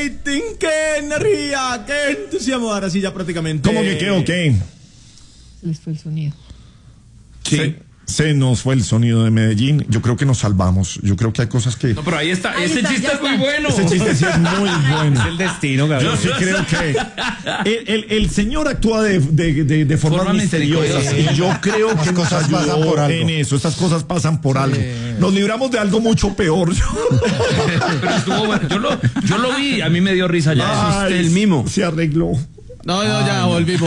rating, qué energía, qué entusiasmo. Ahora sí, ya prácticamente. ¿Cómo que qué o qué? Les fue el sonido. Sí. Se nos fue el sonido de Medellín. Yo creo que nos salvamos. Yo creo que hay cosas que... No, pero ahí está. Ese chiste es muy bueno. Ese chiste sí es muy bueno. Es el destino, Gabriel. Yo sí creo que el señor actúa de forma misteriosa. Y yo creo que las cosas pasan por algo. En eso. Estas cosas pasan por algo. Nos libramos de algo mucho peor. Pero estuvo bueno. Yo lo vi. A mí me dio risa ya. Ay, el mimo. se arregló. No, ya volvimos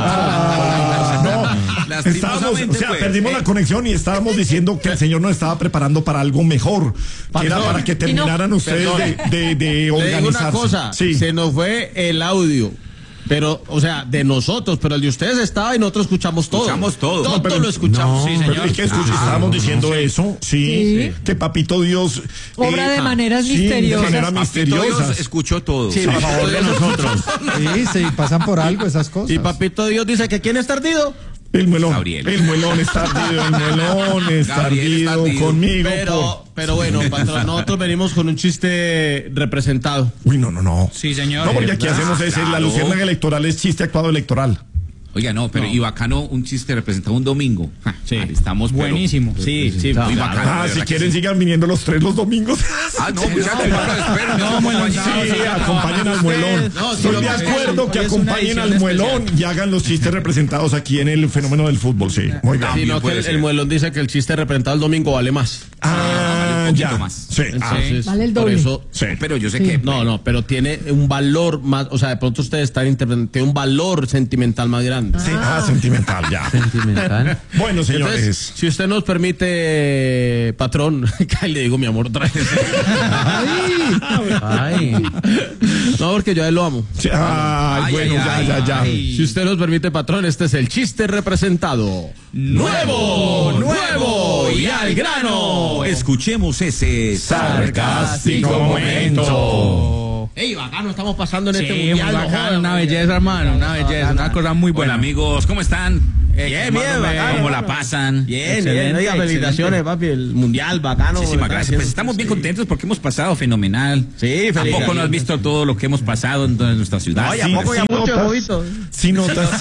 Estábamos, perdimos la conexión y estábamos diciendo que el señor nos estaba preparando para algo mejor, que era para que terminaran ustedes de organizarse. Le digo una cosa, se nos fue el audio. Pero, o sea, de nosotros, pero el de ustedes estaba y nosotros escuchamos todo. Escuchamos todo. Todo No, pero, lo escuchamos. No, sí, señor. Pero es que estábamos diciendo eso, sí, que Papito Dios obra de maneras misteriosas. De manera misteriosa. Dios escuchó todo. Sí, a favor de nosotros. Sí, pasan por algo esas cosas. Y Papito Dios dice que ¿quién está ardido? El muelón. Gabriel. El muelón está ardido, el muelón está ardido conmigo. Pero bueno, patrón, nosotros venimos con un chiste representado. Uy, no. Sí, señor. No, porque aquí hacemos ese, la luciérnaga electoral es chiste actuado electoral. Oiga, no, pero y bacano un chiste representado un domingo. Sí. Estamos buenísimo. Sí, muy bacano. Si quieren sigan viniendo los 3 los domingos. No, muchachos, no lo espero. Sí, acompañen al muelón. Estoy de acuerdo que acompañen al muelón y hagan los chistes representados aquí en el fenómeno del fútbol, sí. Muy bien. Sino que el muelón dice que el chiste representado el domingo vale más. Ya. Más. Sí. Entonces, Vale el por doble. eso, Sí. Pero yo sé que... no, pero tiene un valor más, o sea, de pronto ustedes están interpretando, tiene un valor sentimental más grande. Sí, sentimental, ya. Sentimental. Bueno, señores. Entonces, si usted nos permite, patrón, que ahí le digo mi amor otra vez. Ay. No, porque yo a él lo amo. Sí, bueno, ya. Si usted nos permite, patrón, este es el chiste representado. ¡Nuevo! ¡Y al grano! Escuchemos ese sarcástico momento. ¡Ey, bacano! Estamos pasando en este Sí, mundial. muy no bacano, jodan, una man. belleza, hermano, una belleza, una cosa muy buena. Hola amigos, ¿cómo están? Bien, bacano. ¿Cómo la pasan? Bien, Excelente, oiga, felicitaciones, papi, el mundial, bacano. Muchísimas ¿verdad? gracias. Pues estamos bien contentos porque hemos pasado fenomenal. Sí, ¿A feliz. poco no has visto todo lo que hemos pasado en toda nuestra ciudad? Oye, ¿a poco ya mucho, jovito? Si notas,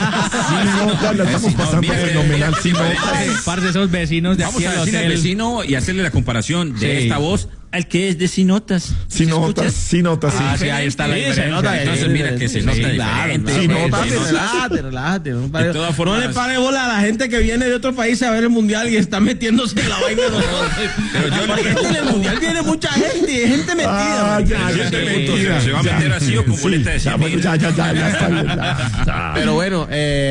la estamos pasando Mira, fenomenal. Si notas. Par de esos vecinos de Vamos aquí a al decirle al hotel. vecino y hacerle la comparación de Sí. esta voz al que es de Sinotas. Si notas, sí. Ah, sí, ahí está la Sí, diferencia. se nota, Entonces mira que se nota diferente. Sí, no, no, papi, sí, relájate. No, De todas formas- no le pare bola a la gente que viene de otro país a ver el mundial y está metiéndose en la vaina de nosotros. Porque en el mundial viene mucha gente y gente metida. Se va a meter así o con boleta de 100 mil. Ya está bien. Ya. Pero bueno,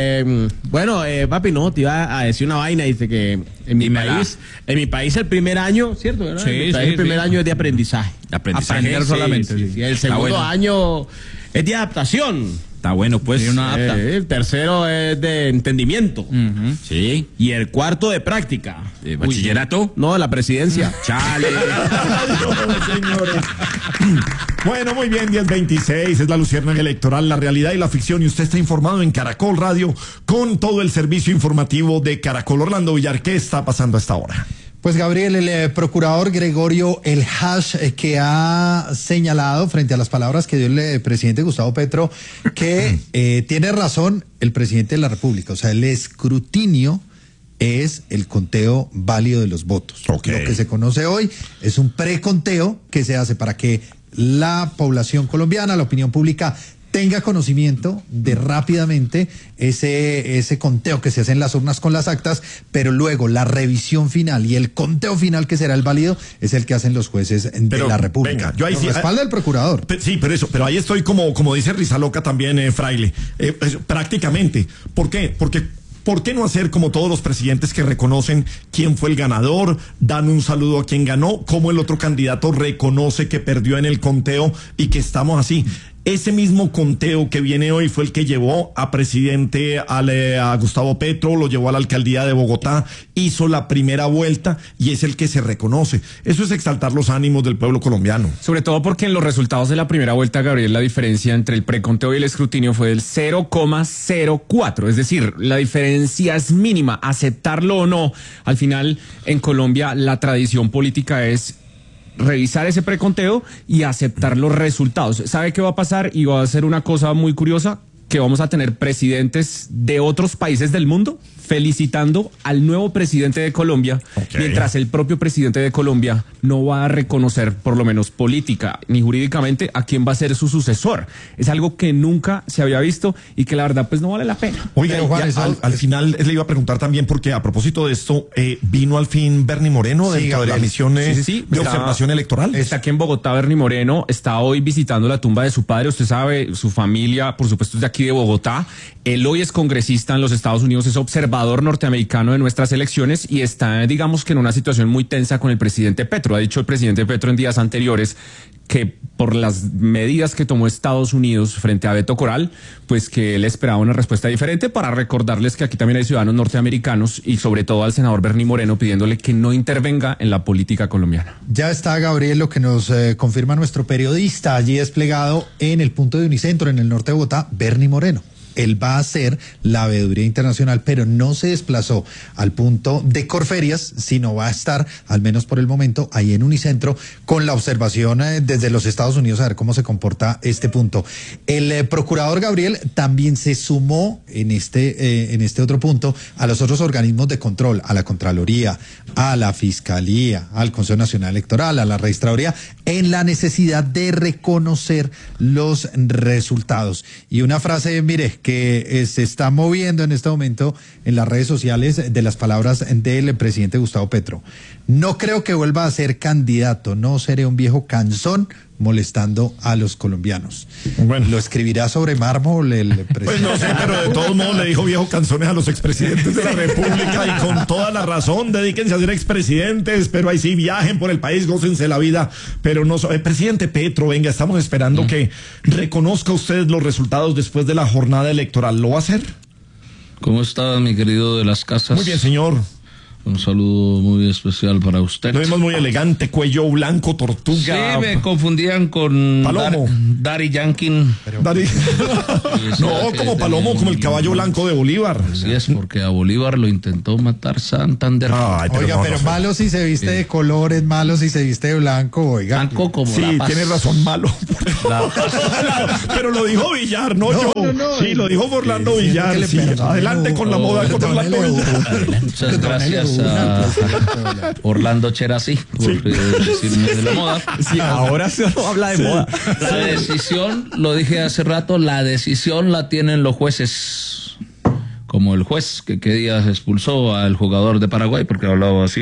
papi, no, te iba a decir una vaina, dice que en mi país el primer año, ¿cierto? ¿verdad? Sí, En mi país sí, el primer sí. año es de aprendizaje. Aprender solamente, sí. Y el segundo bueno. año es de adaptación. Está bueno, pues. Sí, una adapta. El tercero es de entendimiento. Sí. Y el cuarto de práctica. ¿Bachillerato? No, de la presidencia. Chale. Señores. Bueno, muy bien, 10:26, es la luciérnaga electoral, la realidad y la ficción, y usted está informado en Caracol Radio con todo el servicio informativo de Caracol. Orlando Villar, ¿qué está pasando a esta hora? Pues Gabriel, el procurador Gregorio El Hash, que ha señalado frente a las palabras que dio el presidente Gustavo Petro, que tiene razón el presidente de la República. O sea, el escrutinio es el conteo válido de los votos. Ok. Lo que se conoce hoy es un preconteo que se hace para que la población colombiana, la opinión pública, tenga conocimiento de rápidamente ese conteo que se hace en las urnas con las actas, pero luego la revisión final y el conteo final, que será el válido, es el que hacen los jueces de la República. Venga, yo ahí sí. Respalda el procurador. Sí, pero ahí estoy como dice Rizaloca también, Fraile. Prácticamente. ¿Por qué? Porque ¿por qué no hacer como todos los presidentes que reconocen quién fue el ganador, dan un saludo a quien ganó, cómo el otro candidato reconoce que perdió en el conteo y que estamos así? Ese mismo conteo que viene hoy fue el que llevó a presidente a Gustavo Petro, lo llevó a la alcaldía de Bogotá, hizo la primera vuelta y es el que se reconoce. Eso es exaltar los ánimos del pueblo colombiano. Sobre todo porque en los resultados de la primera vuelta, Gabriel, la diferencia entre el preconteo y el escrutinio fue del 0,04. Es decir, la diferencia es mínima, aceptarlo o no. Al final, en Colombia, la tradición política es revisar ese preconteo y aceptar los resultados. ¿Sabe qué va a pasar? Y va a ser una cosa muy curiosa, que vamos a tener presidentes de otros países del mundo felicitando al nuevo presidente de Colombia, mientras el propio presidente de Colombia no va a reconocer, por lo menos política ni jurídicamente, a quién va a ser su sucesor. Es algo que nunca se había visto y que la verdad pues no vale la pena. Oiga, Juan, al final le iba a preguntar también, porque a propósito de esto, vino al fin Bernie Moreno dentro de la misión de observación electoral. Está aquí en Bogotá Bernie Moreno, está hoy visitando la tumba de su padre. Usted sabe, su familia, por supuesto, es de aquí de Bogotá. Él hoy es congresista en los Estados Unidos, es observador norteamericano de nuestras elecciones y está, digamos que en una situación muy tensa con el presidente Petro. Ha dicho el presidente Petro en días anteriores que por las medidas que tomó Estados Unidos frente a Beto Coral, pues que él esperaba una respuesta diferente, para recordarles que aquí también hay ciudadanos norteamericanos y sobre todo al senador Bernie Moreno pidiéndole que no intervenga en la política colombiana. Ya está, Gabriel, lo que nos confirma nuestro periodista allí desplegado en el punto de Unicentro, en el norte de Bogotá, Bernie Moreno. Él va a hacer la veeduría internacional, pero no se desplazó al punto de Corferias, sino va a estar, al menos por el momento, ahí en Unicentro, con la observación desde los Estados Unidos, a ver cómo se comporta este punto. El procurador Gabriel también se sumó en este otro punto a los otros organismos de control, a la Contraloría, a la Fiscalía, al Consejo Nacional Electoral, a la Registraduría, en la necesidad de reconocer los resultados. Y una frase, mire, que se está moviendo en este momento en las redes sociales, de las palabras del presidente Gustavo Petro. No creo que vuelva a ser candidato, no seré un viejo cansón molestando a los colombianos. Bueno, ¿lo escribirá sobre mármol el presidente? Pues no sé, pero de todos modos le dijo viejo canzones a los expresidentes de la República, y con toda la razón. Dedíquense a ser expresidentes, pero ahí sí viajen por el país, gócense la vida, pero no. Presidente Petro, venga, estamos esperando que reconozca usted los resultados después de la jornada electoral. ¿Lo va a hacer? ¿Cómo está, mi querido de las casas? Muy bien, señor. Un saludo muy especial para usted. Lo vemos muy elegante, cuello blanco, tortuga. Sí, me confundían con Palomo. Daddy Yankee. No, como Palomo, como el caballo blanco de Bolívar. Así es, porque a Bolívar lo intentó matar Santander. Ay, pero malo si se viste de colores, malo si se viste de blanco, oiga. Blanco como sí, la paz. Tiene razón, malo. Pero lo dijo Villar, no yo. Sí, lo dijo Orlando Villar. Sí. Adelante con la moda con Orlando Villar. Muchas gracias a Orlando Cherasí por decirme de la moda. Sí, ahora solo habla de moda. La decisión, lo dije hace rato, la decisión la tienen los jueces. Como el juez que días expulsó al jugador de Paraguay porque hablaba así.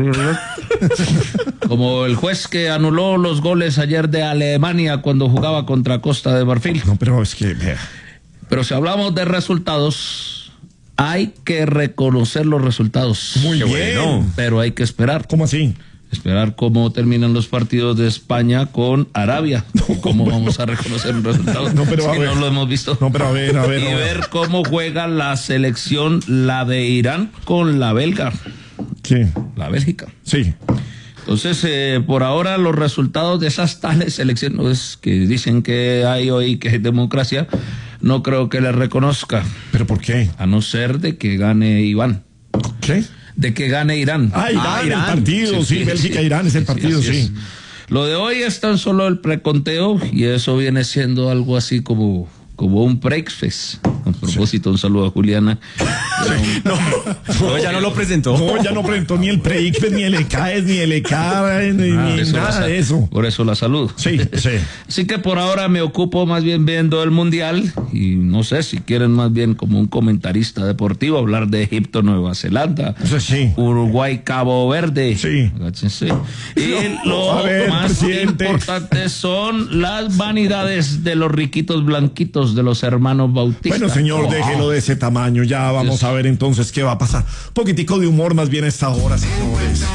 Como el juez que anuló los goles ayer de Alemania cuando jugaba contra Costa de Marfil. No, pero es que... Pero si hablamos de resultados, hay que reconocer los resultados. Muy bien. Bueno, pero hay que esperar. ¿Cómo así? Esperar cómo terminan los partidos de España con Arabia. ¿Cómo vamos a reconocer los resultados? No, pero si no lo hemos visto. No, pero a ver. Y ver cómo juega la selección, la de Irán, con la belga. Sí. La Bélgica. Sí. Entonces, por ahora, los resultados de esas tales elecciones que dicen que hay hoy, que hay democracia, no creo que le reconozca. ¿Pero por qué? A no ser de que gane Iván. ¿Qué? De que gane Irán. Irán, el partido, sí, Bélgica-Irán es el partido, sí. Lo de hoy es tan solo el preconteo y eso viene siendo algo así como un breakfast. A propósito, un saludo a Juliana. No, ya no lo presentó. No, ya no presentó ni el PREICFES, ni el ECAES, ni el ECAR, ni nada de eso. Por eso la saludo. Sí. Así que por ahora me ocupo más bien viendo el Mundial y no sé si quieren más bien como un comentarista deportivo hablar de Egipto, Nueva Zelanda, Uruguay, Cabo Verde. Sí. Y lo más importante son las vanidades de los riquitos blanquitos de los hermanos Bautista. Bueno, señor, déjelo de ese tamaño. Ya vamos a ver entonces qué va a pasar. Un poquitico de humor más bien a esta hora, señores.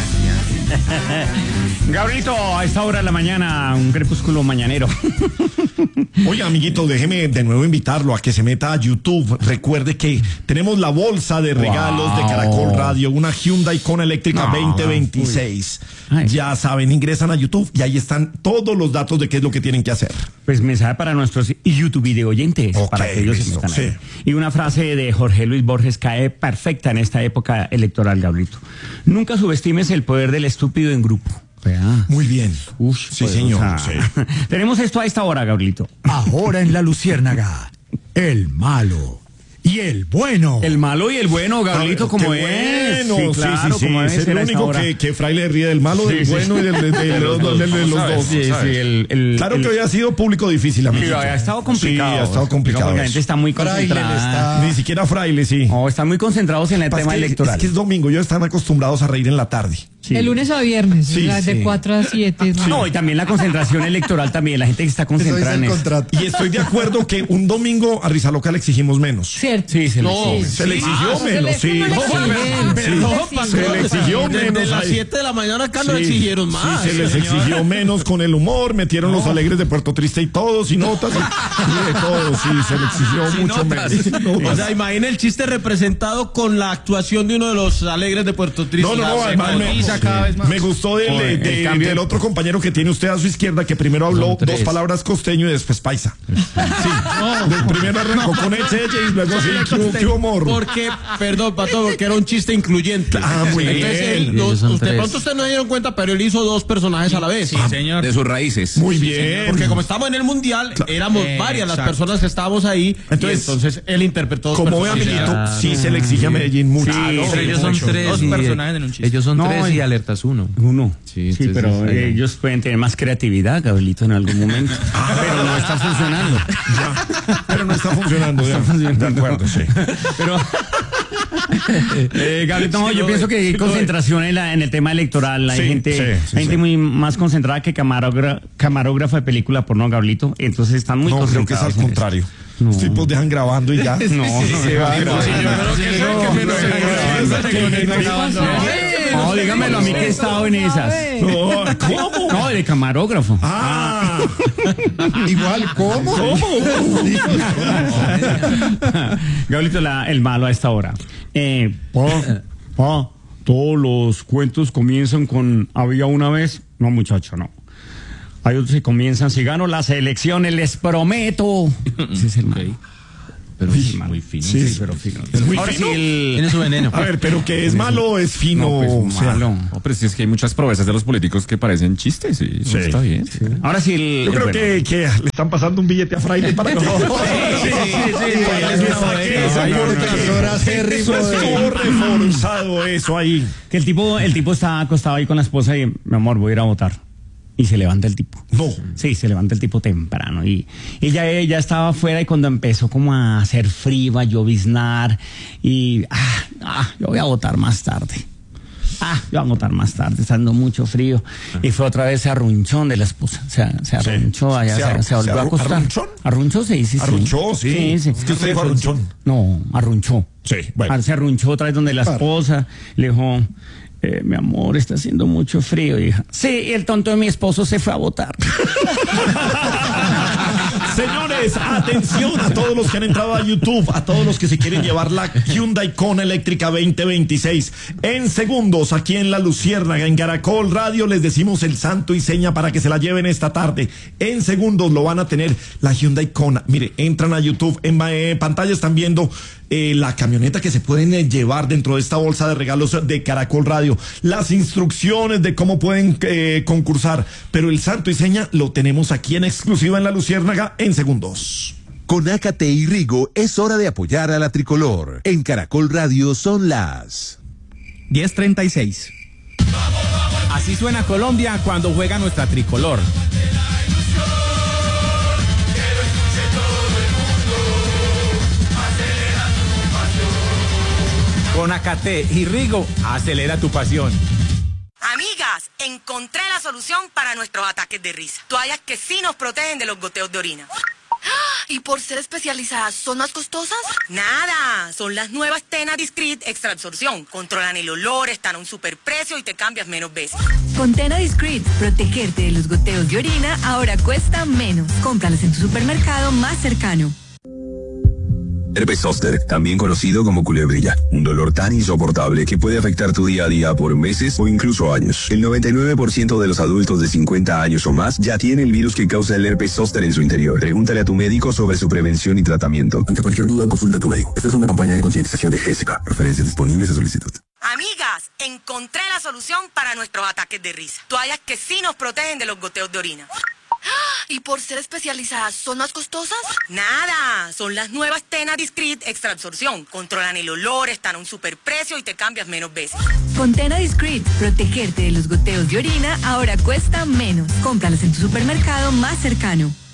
Gabrielito, a esta hora de la mañana, un crepúsculo mañanero. Oiga, amiguito, déjeme de nuevo invitarlo a que se meta a YouTube. Recuerde que tenemos la bolsa de regalos de Caracol Radio, una Hyundai Kona eléctrica 2026. Ya saben, ingresan a YouTube y ahí están todos los datos de qué es lo que tienen que hacer. Pues mensaje para nuestros YouTube video oyentes, para que ellos se metan ahí. Y una frase de Jorge Luis Borges cae perfecta en esta época electoral, Gabrielito. Nunca subestimes el poder del estúpido en grupo. Muy bien. Sí, señor. Tenemos esto a esta hora, Gabrielito. Ahora en La Luciérnaga, el malo y el bueno. El malo y el bueno, Gabrielito, como es. Bueno. Sí, claro, como es. Es el único que Fraile ríe del malo, del bueno y de los dos. Claro que hoy ha sido público difícil, amigo. Sí, ha estado complicado. Sí, ha estado complicado. La gente está muy concentrada. Ni siquiera Fraile, sí. No, están muy concentrados en el tema electoral. Es que es domingo, ellos están acostumbrados a reír en la tarde. Sí. De lunes a viernes, de 4 a 7. No, y también la concentración electoral también, la gente que está concentrada en eso. Y estoy de acuerdo que un domingo a Rizaloca le exigimos menos. Cierto. Sí, se le exigió menos, sí. Se le exigió menos. Desde las 7 de la mañana acá lo exigieron más. Sí, se les exigió menos con el humor, metieron los alegres de Puerto Triste y todos, y notas, y de todo, sí, se le exigió mucho menos. O sea, imagina el chiste representado con la actuación de uno de los alegres de Puerto Triste. Me gustó del otro compañero que tiene usted a su izquierda, que primero habló 2 palabras costeño y después paisa. Sí. Primero arrancó con eche y luego sí, qué humor. Porque, perdón, Pato, porque era un chiste incluyente. Muy bien. De pronto ustedes no dieron cuenta, pero él hizo 2 personajes a la vez. Sí, señor. De sus raíces. Muy bien. Porque como estamos en el Mundial, éramos varias las personas que estábamos ahí. Entonces él interpretó 2 como personajes. Como ve, amiguito, sí se le exige a Medellín mucho. Pero ellos son 3 personajes en un chiste. Ellos son 3 y Alertas 1. Sí, pero ellos pueden tener más creatividad, Gabrielito, en algún momento. Pero no está funcionando. Pero no está funcionando. De acuerdo, sí. Pero Gabrielito, yo pienso que hay concentración en el tema electoral. Hay gente muy más concentrada que camarógrafo de película porno, Gabrielito. Entonces están muy concentrados. Creo que es al contrario. Los tipos dejan grabando y ya. No, dígamelo a mí que he estado en esas. ¿Cómo? No, de camarógrafo. Igual, ¿cómo? Gabrielito, el malo a esta hora. Todos los cuentos comienzan con había una vez. No, muchacho, no. Hay otros que comienzan, si gano las elecciones, les prometo. Ese es el malo. Pero es muy fino. Sí, pero fino. Es muy Ahora fino. tiene su veneno. A ver, pero que es malo o es fino. No, pues, malo. No, pero sí es que hay muchas promesas de los políticos que parecen chistes y eso está bien. Sí. Ahora sí yo creo que le están pasando un billete a Fraile para que estuvo reforzado eso ahí. Que el tipo está acostado ahí con la esposa y, mi amor, voy a ir a votar. Y se levanta el tipo. No. Sí, se levanta el tipo temprano. Y ella estaba afuera y cuando empezó como a hacer frío, a lloviznar. Y, yo voy a votar más tarde. Yo voy a votar más tarde, está dando mucho frío. Y fue otra vez arrunchón de la esposa. Se arrunchó allá, se volvió a acostar. ¿Arrunchón? ¿Arrunchó? Sí. ¿Arrunchó? Sí. Es que usted dijo arrunchón. No, arrunchó. Sí, bueno. Se arrunchó otra vez donde la esposa le dijo... mi amor, está haciendo mucho frío, hija. Sí, el tonto de mi esposo se fue a votar. Señores, atención a todos los que han entrado a YouTube, a todos los que se quieren llevar la Hyundai Kona eléctrica 2026. En segundos, aquí en La Luciérnaga, en Caracol Radio, les decimos el santo y seña para que se la lleven esta tarde. En segundos lo van a tener la Hyundai Kona. Mire, entran a YouTube, en pantalla están viendo la camioneta que se pueden llevar dentro de esta bolsa de regalos de Caracol Radio, las instrucciones de cómo pueden concursar, pero el santo y seña lo tenemos aquí en exclusiva en La Luciérnaga en segundos. Con Ácate y Rigo es hora de apoyar a la tricolor. En Caracol Radio son las 10:36. Así suena Colombia cuando juega nuestra tricolor. Con Ácate y Rigo, acelera tu pasión. Amigas, encontré la solución para nuestros ataques de risa. Toallas que sí nos protegen de los goteos de orina. ¿Y por ser especializadas son más costosas? Nada, son las nuevas Tena Discreet Extra Absorción. Controlan el olor, están a un superprecio y te cambias menos veces. Con Tena Discreet, protegerte de los goteos de orina ahora cuesta menos. Cómpralos en tu supermercado más cercano. Herpes zóster, también conocido como culebrilla, un dolor tan insoportable que puede afectar tu día a día por meses o incluso años. El 99% de los adultos de 50 años o más ya tiene el virus que causa el herpes zóster en su interior. Pregúntale a tu médico sobre su prevención y tratamiento. Ante cualquier duda, consulta a tu médico. Esta es una campaña de concientización de GSK. Referencias disponibles a solicitud. Amigas, encontré la solución para nuestros ataques de risa. Toallas que sí nos protegen de los goteos de orina. ¿Y por ser especializadas son más costosas? Nada, son las nuevas Tena Discreet Extra Absorción. Controlan el olor, están a un superprecio y te cambias menos veces. Con Tena Discreet, protegerte de los goteos de orina ahora cuesta menos. Cómpralos en tu supermercado más cercano.